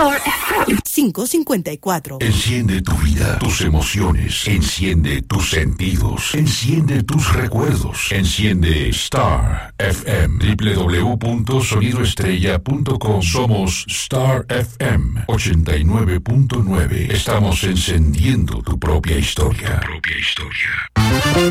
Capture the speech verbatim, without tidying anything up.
Star F M quinientos cincuenta y cuatro. Enciende tu vida, tus emociones. Enciende tus sentidos. Enciende tus recuerdos. Enciende Star F M. doble u doble u doble u punto sonido estrella punto com. Somos Star F M ochenta y nueve punto nueve. Estamos encendiendo tu propia historia. Tu propia historia.